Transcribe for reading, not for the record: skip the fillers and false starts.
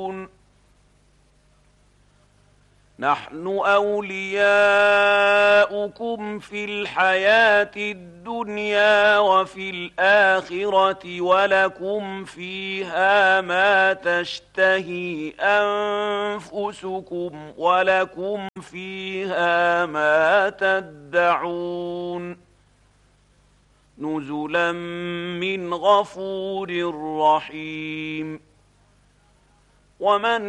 نحن أولياؤكم في الحياة الدنيا وفي الآخرة ولكم فيها ما تشتهي أنفسكم ولكم فيها ما تدعون نزلا من غفور رحيم. ومن